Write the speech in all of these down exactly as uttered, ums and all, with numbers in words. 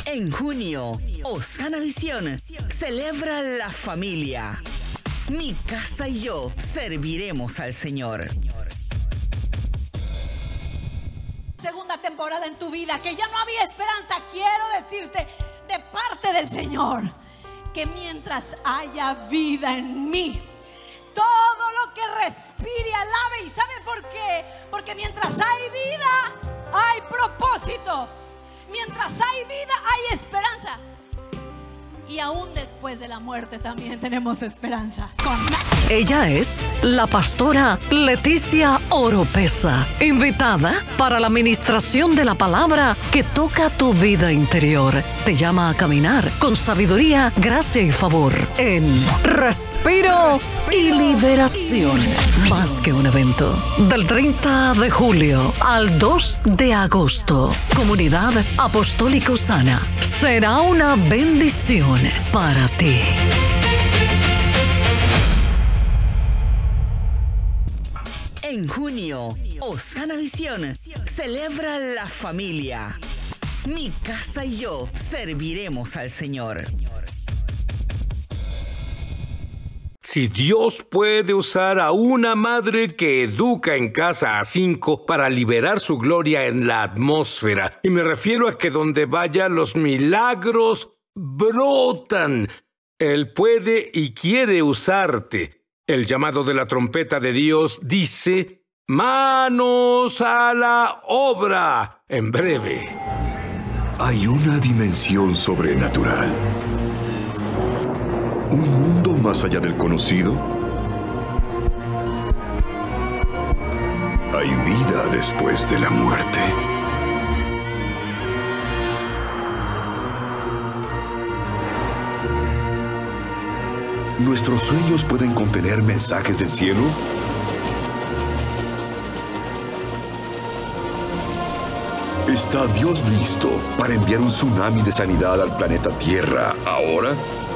En junio, Osana Visión celebra la familia. Mi casa y yo serviremos al Señor. Segunda temporada en tu vida, que ya no había esperanza. Quiero decirte de parte del Señor que mientras haya vida en mí, todo lo que respire alabe. ¿Y sabe por qué? Porque mientras hay vida, hay propósito. Mientras hay vida, hay esperanza. Y aún después de la muerte también tenemos esperanza. Ella es la pastora Leticia Oropesa, invitada para la ministración de la palabra que toca tu vida interior. Te llama a caminar con sabiduría, gracia y favor en Respiro y Liberación. Más que un evento. Del treinta de julio al dos de agosto. Comunidad Apostólica Osana. Será una bendición para ti. En junio, Osana Visión celebra la familia. Mi casa y yo serviremos al Señor. Si Dios puede usar a una madre que educa en casa a cinco para liberar su gloria en la atmósfera, y me refiero a que donde vaya los milagros brotan, Él puede y quiere usarte. El llamado de la trompeta de Dios dice: ¡manos a la obra! En breve. Hay una dimensión sobrenatural. Un mundo más allá del conocido. Hay vida después de la muerte. ¿Nuestros sueños pueden contener mensajes del cielo? ¿Está Dios listo para enviar un tsunami de sanidad al planeta Tierra ahora?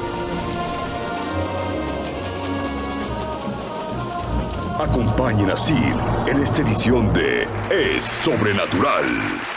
Acompañen a Sid en esta edición de Es Sobrenatural.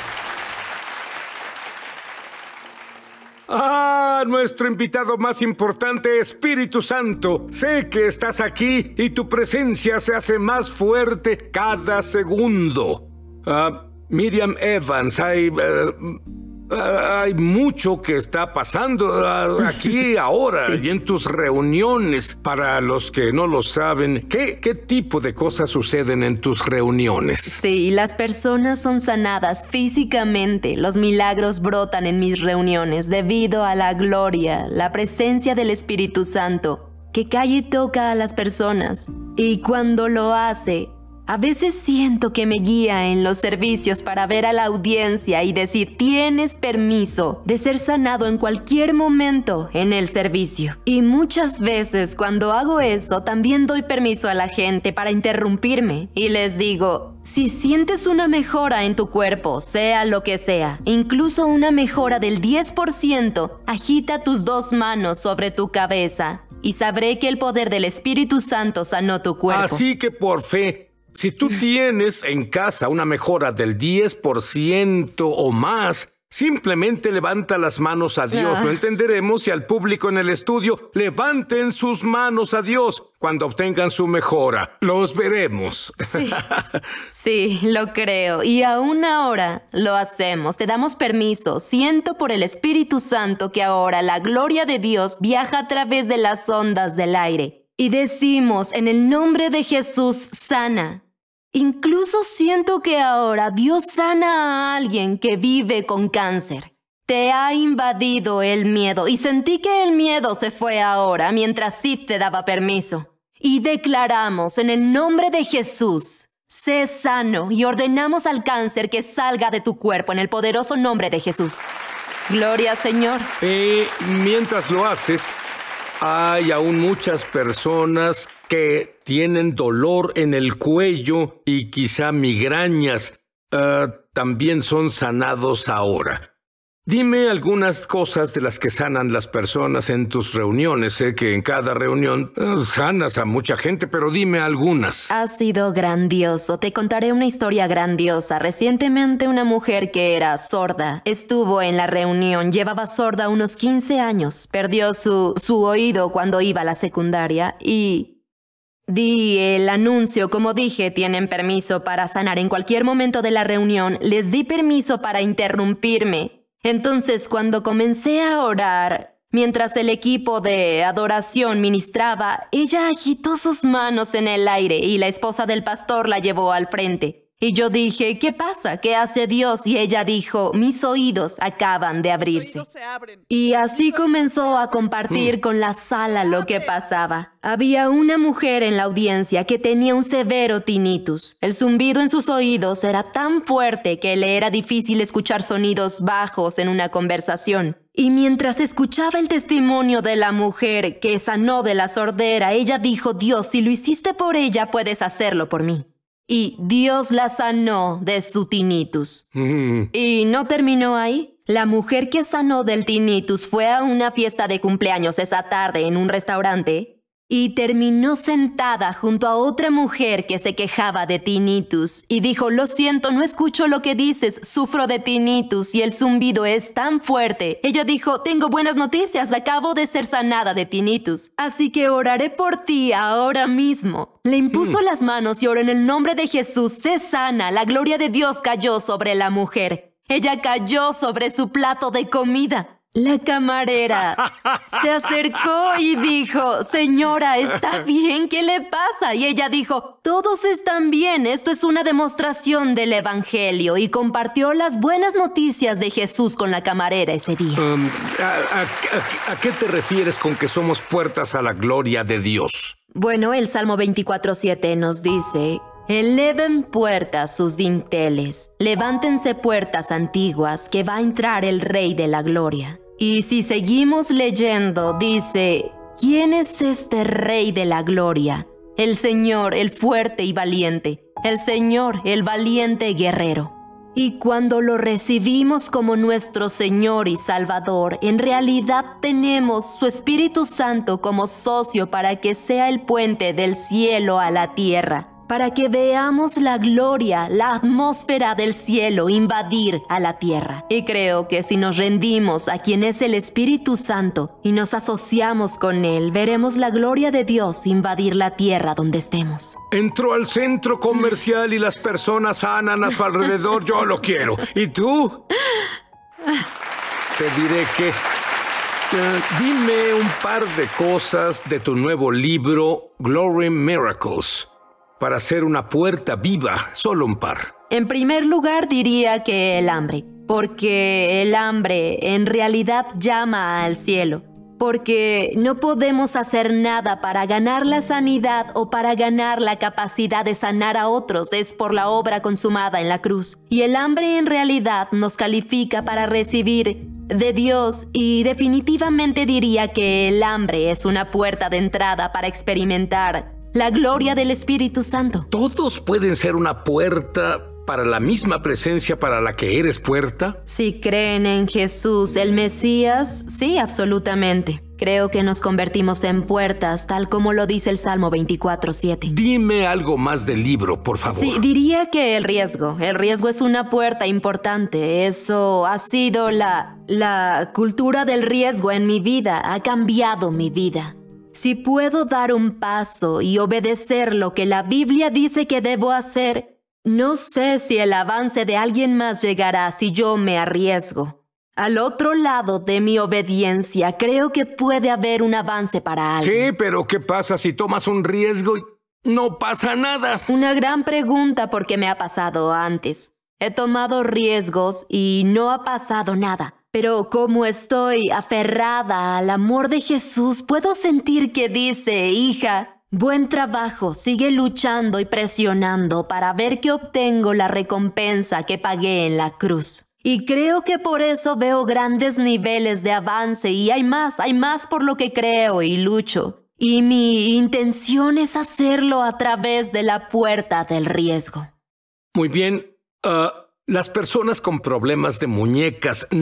¡Ah! Nuestro invitado más importante, Espíritu Santo. Sé que estás aquí y tu presencia se hace más fuerte cada segundo. Ah, Miriam Evans, hay... Uh, hay mucho que está pasando aquí ahora sí. Y en tus reuniones. Para los que no lo saben, ¿qué, qué tipo de cosas suceden en tus reuniones? Sí, las personas son sanadas físicamente. Los milagros brotan en mis reuniones debido a la gloria, la presencia del Espíritu Santo, que cae y toca a las personas. Y cuando lo hace, a veces siento que me guía en los servicios para ver a la audiencia y decir: tienes permiso de ser sanado en cualquier momento en el servicio. Y muchas veces cuando hago eso, también doy permiso a la gente para interrumpirme y les digo: si sientes una mejora en tu cuerpo, sea lo que sea, incluso una mejora del diez por ciento, agita tus dos manos sobre tu cabeza y sabré que el poder del Espíritu Santo sanó tu cuerpo. Así que por fe, si tú tienes en casa una mejora del diez por ciento o más, simplemente levanta las manos a Dios. Ah. No entenderemos si al público en el estudio levanten sus manos a Dios cuando obtengan su mejora. Los veremos. Sí, sí, lo creo. Y aún ahora lo hacemos. Te damos permiso. Siento por el Espíritu Santo que ahora la gloria de Dios viaja a través de las ondas del aire. Y decimos: en el nombre de Jesús, sana. Incluso siento que ahora Dios sana a alguien que vive con cáncer. Te ha invadido el miedo y sentí que el miedo se fue ahora mientras Sid te daba permiso. Y declaramos en el nombre de Jesús: sé sano, y ordenamos al cáncer que salga de tu cuerpo en el poderoso nombre de Jesús. Gloria, Señor. Y mientras lo haces, hay aún muchas personas que tienen dolor en el cuello y quizá migrañas. Uh, también son sanados ahora. Dime algunas cosas de las que sanan las personas en tus reuniones. Sé que en cada reunión uh, sanas a mucha gente, pero dime algunas. Ha sido grandioso. Te contaré una historia grandiosa. Recientemente una mujer que era sorda estuvo en la reunión. Llevaba sorda unos quince años. Perdió su, su oído cuando iba a la secundaria y... di el anuncio, como dije, tienen permiso para sanar en cualquier momento de la reunión. Les di permiso para interrumpirme. Entonces, cuando comencé a orar, mientras el equipo de adoración ministraba, ella agitó sus manos en el aire y la esposa del pastor la llevó al frente. Y yo dije, ¿qué pasa? ¿Qué hace Dios? Y ella dijo, mis oídos acaban de abrirse. Y así comenzó a compartir con la sala lo que pasaba. Había una mujer en la audiencia que tenía un severo tinnitus. El zumbido en sus oídos era tan fuerte que le era difícil escuchar sonidos bajos en una conversación. Y mientras escuchaba el testimonio de la mujer que sanó de la sordera, ella dijo, Dios, si lo hiciste por ella, puedes hacerlo por mí. Y Dios la sanó de su tinnitus. Mm. Y no terminó ahí. La mujer que sanó del tinnitus fue a una fiesta de cumpleaños esa tarde en un restaurante y terminó sentada junto a otra mujer que se quejaba de tinnitus y dijo, lo siento, no escucho lo que dices, sufro de tinnitus y el zumbido es tan fuerte. Ella dijo, tengo buenas noticias, acabo de ser sanada de tinnitus, así que oraré por ti ahora mismo. Le impuso mm. las manos y oró en el nombre de Jesús, sé sana, la gloria de Dios cayó sobre la mujer. Ella cayó sobre su plato de comida. La camarera se acercó y dijo, señora, ¿está bien? ¿Qué le pasa? Y ella dijo, todos están bien, esto es una demostración del evangelio. Y compartió las buenas noticias de Jesús con la camarera ese día. Um, ¿a, a, a, ¿A qué te refieres con que somos puertas a la gloria de Dios? Bueno, el Salmo veinticuatro siete nos dice... Eleven puertas sus dinteles, levántense puertas antiguas, que va a entrar el Rey de la Gloria. Y si seguimos leyendo, dice, ¿quién es este Rey de la Gloria? El Señor, el fuerte y valiente, el Señor, el valiente guerrero. Y cuando lo recibimos como nuestro Señor y Salvador, en realidad tenemos su Espíritu Santo como socio para que sea el puente del cielo a la tierra. Para que veamos la gloria, la atmósfera del cielo invadir a la tierra. Y creo que si nos rendimos a quien es el Espíritu Santo y nos asociamos con Él, veremos la gloria de Dios invadir la tierra donde estemos. Entró al centro comercial y las personas sanan a su alrededor. Yo lo quiero. ¿Y tú? Te diré que... Uh, dime un par de cosas de tu nuevo libro, Glory Miracles. Para hacer una puerta viva, solo un par. En primer lugar diría que el hambre, porque el hambre en realidad llama al cielo, porque no podemos hacer nada para ganar la sanidad o para ganar la capacidad de sanar a otros, es por la obra consumada en la cruz. Y el hambre en realidad nos califica para recibir de Dios y definitivamente diría que el hambre es una puerta de entrada para experimentar la gloria del Espíritu Santo. ¿Todos pueden ser una puerta para la misma presencia para la que eres puerta? Si creen en Jesús, el Mesías, sí, absolutamente. Creo que nos convertimos en puertas, tal como lo dice el Salmo veinticuatro siete. Dime algo más del libro, por favor. Sí, diría que el riesgo. El riesgo es una puerta importante. Eso ha sido la, la cultura del riesgo en mi vida. Ha cambiado mi vida. Si puedo dar un paso y obedecer lo que la Biblia dice que debo hacer, no sé si el avance de alguien más llegará si yo me arriesgo. Al otro lado de mi obediencia, creo que puede haber un avance para alguien. Sí, pero ¿qué pasa si tomas un riesgo y no pasa nada? Una gran pregunta porque me ha pasado antes. He tomado riesgos y no ha pasado nada. Pero como estoy aferrada al amor de Jesús, puedo sentir que dice, hija, buen trabajo, sigue luchando y presionando para ver que obtengo la recompensa que pagué en la cruz. Y creo que por eso veo grandes niveles de avance y hay más, hay más por lo que creo y lucho. Y mi intención es hacerlo a través de la puerta del riesgo. Muy bien. Uh, las personas con problemas de muñecas